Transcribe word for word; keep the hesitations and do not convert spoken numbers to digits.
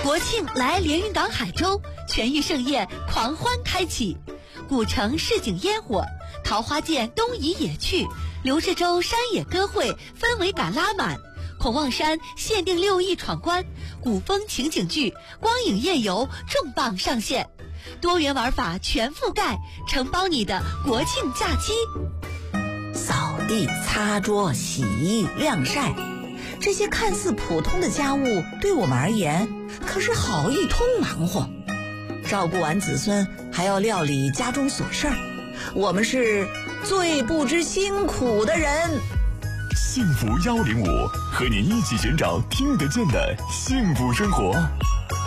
国庆来连云港海州，全域盛宴狂欢开启，古城市井烟火，桃花涧东移野趣，刘志洲山野歌会氛围感拉满，孔望山限定六亿闯关，古风情景剧光影夜游重磅上线，多元玩法全覆盖，承包你的国庆假期。 扫地、擦桌、洗衣、晾晒，这些看似普通的家务对我们而言可是好一通忙活。照顾完子孙还要料理家中琐事儿，我们是最不知辛苦的人。 幸福幺零五，和你一起寻找听得见的幸福生活。